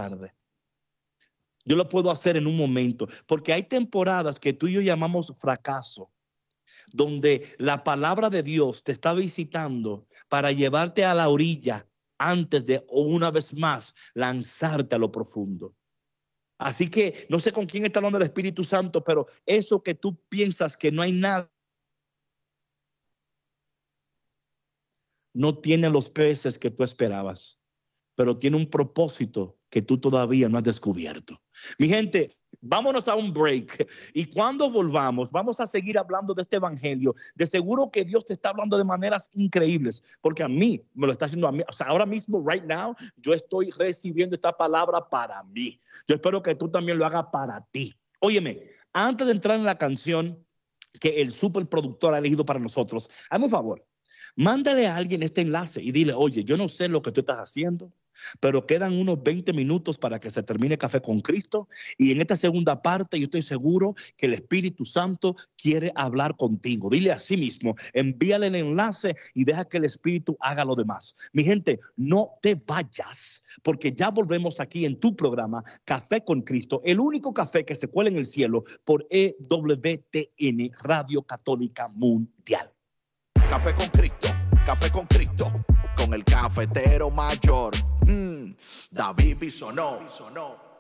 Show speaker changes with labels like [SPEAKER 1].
[SPEAKER 1] tarde. Yo lo puedo hacer en un momento, porque hay temporadas que tú y yo llamamos fracaso, donde la palabra de Dios te está visitando para llevarte a la orilla antes de, o una vez más, lanzarte a lo profundo. Así que no sé con quién está hablando el Espíritu Santo, pero eso que tú piensas que no hay nada, no tiene los peces que tú esperabas, pero tiene un propósito que tú todavía no has descubierto. Mi gente, vámonos a un break y cuando volvamos vamos a seguir hablando de este evangelio. De seguro que Dios te está hablando de maneras increíbles, porque a mí me lo está haciendo a mí. O sea, ahora mismo, right now, yo estoy recibiendo esta palabra para mí. Yo espero que tú también lo hagas para ti. Óyeme, antes de entrar en la canción que el superproductor ha elegido para nosotros, hazme un favor. Mándale a alguien este enlace y dile, oye, yo no sé lo que tú estás haciendo, pero quedan unos 20 minutos para que se termine Café con Cristo. Y en esta segunda parte yo estoy seguro que el Espíritu Santo quiere hablar contigo. Dile a sí mismo, envíale el enlace y deja que el Espíritu haga lo demás. Mi gente, no te vayas, porque ya volvemos aquí en tu programa Café con Cristo, el único café que se cuela en el cielo por EWTN, Radio Católica Mundial.
[SPEAKER 2] Café con Cristo, con el cafetero mayor, David Bisonó.